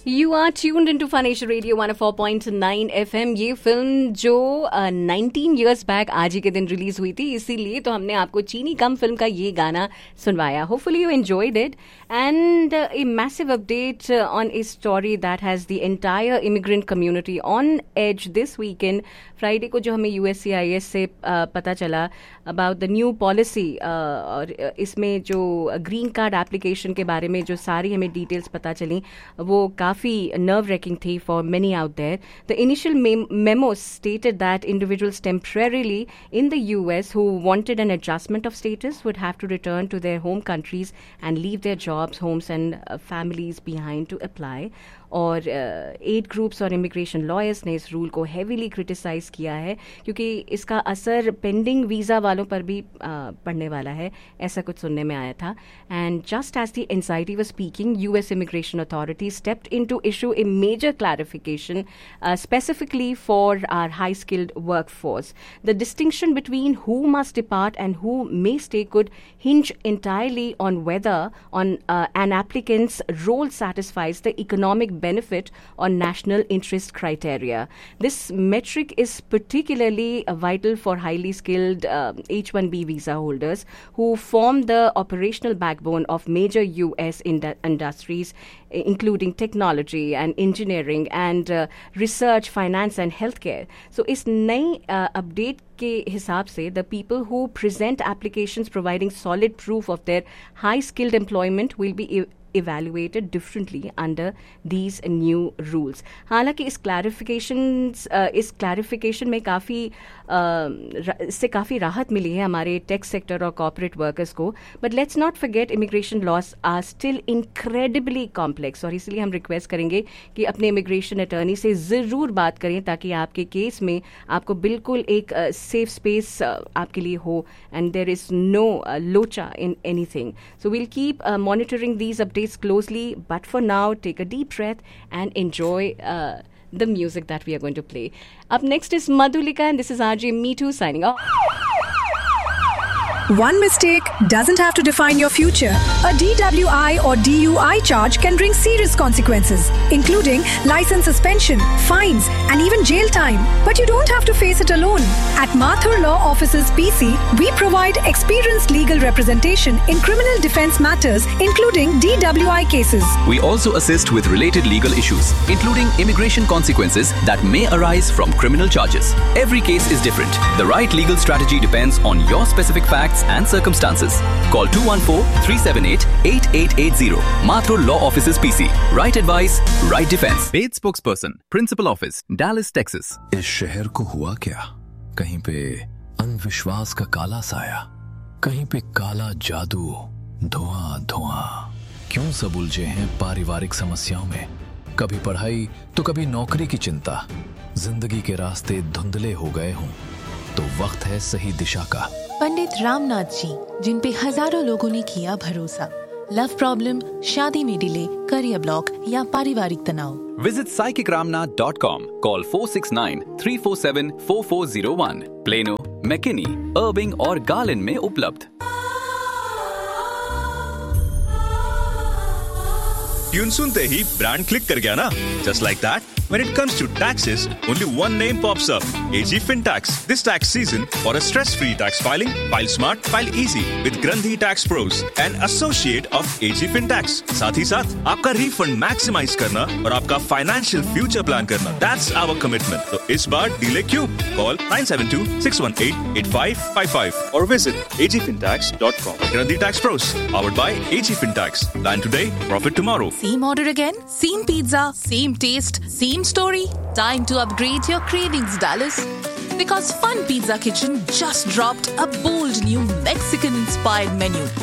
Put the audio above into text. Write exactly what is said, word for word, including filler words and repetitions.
You are tuned into Fun Asia Radio one oh four point nine F M. ये film जो nineteen years back आज ही के दिन release हुई थी, इसीलिए तो हमने आपको चीनी कम फिल्म का ये गाना सुनवाया. Hopefully you enjoyed it and a massive update on a story that has the entire immigrant community on as this weekend. Friday को जो हमें U S C I S से uh, पता चला अबाउट द न्यू पॉलिसी, और इसमें जो green card application के बारे में जो सारी हमें डिटेल्स पता चली वो काफ़ी nerve wracking थी for many out there. The initial mem- memo stated that individuals temporarily in the U S who wanted an adjustment of status would have to return to their home countries and leave their jobs, homes and uh, families behind to apply. और ad groups और immigration lawyers ने इस rule को heavily criticise किया है क्योंकि इसका असर पेंडिंग वीज़ा वालों पर भी uh, पड़ने वाला है, ऐसा कुछ सुनने में आया था. And just as the anxiety was speaking, US immigration authority stepped in to issue a major clarification uh, specifically for our high-skilled workforce. The distinction between who must depart and who may stay could hinge entirely on whether on uh, an applicant's role satisfies the economic benefit or national interest criteria. This metric is particularly uh, vital for highly skilled uh, H one B visa holders who form the operational backbone of major U S indu- industries including technology and engineering and uh, research, finance and healthcare. So इस नई uh, update के हिसाब से the people who present applications providing solid proof of their high skilled employment will be e- evaluated differently under these new rules. हालांकि इस clarification इस clarification में काफ़ी इससे काफ़ी राहत मिली है हमारे टेक सेक्टर और कॉर्पोरेट वर्कर्स को, but let's not forget immigration loss are still incredibly complex. और इसलिए हम रिक्वेस्ट करेंगे कि अपने इमिग्रेशन अटर्नी से ज़रूर बात करें ताकि आपके केस में आपको बिल्कुल एक सेफ uh, स्पेस uh, आपके लिए हो एंड देयर इज़ नो लोचा in anything. So we'll keep monitoring these updates closely, but for now take a deep breath and enjoy uh, the music that we are going to play. Up next is Madhulika and this is R J Me Too signing off. One mistake doesn't have to define your future. A D W I or D U I charge can bring serious consequences, including license suspension, fines, and even jail time. But you don't have to face it alone. At Mathur Law Offices P C, we provide experienced legal representation in criminal defense matters, including D W I cases. We also assist with related legal issues, including immigration consequences that may arise from criminal charges. Every case is different. The right legal strategy depends on your specific facts and circumstances. Call two one four, three seven eight, eight eight eight zero. Mathur Law Offices P C. Right advice, right defense. Paid spokesperson, Principal Office, Dallas, Texas. इस शहर को हुआ क्या? कहीं पे अंधविश्वास का काला साया, कहीं पे काला जादू, धुआं धुआं. क्यों सब उलझे हैं पारिवारिक समस्याओं में? कभी पढ़ाई तो कभी नौकरी की चिंता. जिंदगी के रास्ते धुंधले हो गए हों तो वक्त है सही दिशा का. पंडित रामनाथ जी, जिन पे हजारों लोगों ने किया भरोसा. लव प्रॉब्लम, शादी में डिले, करियर ब्लॉक या पारिवारिक तनाव. Visit psychic ramnath dot com. Call four six nine, three four seven, four four zero one. Plano, McKinney, Irving और Garland में उपलब्ध. ट्यून सुनते ही ब्रांड क्लिक कर गया ना? Just like that. When it comes to taxes, only one name pops up. A G FinTax. This tax season, for a stress-free tax filing, file smart, file easy with Grandhi Tax Pros, an associate of A G FinTax. साथ ही साथ आपका refund maximize करना और आपका financial future plan करना. That's our commitment. तो इस बार delay क्यों? Call nine seven two, six one eight, eight five five five or visit a g fintax dot com. Grandhi Tax Pros, powered by A G FinTax. Plan today, profit tomorrow. Same order again, same pizza, same taste, same story. Time to upgrade your cravings, Dallas. Because Fun Pizza Kitchen just dropped a bold new Mexican-inspired menu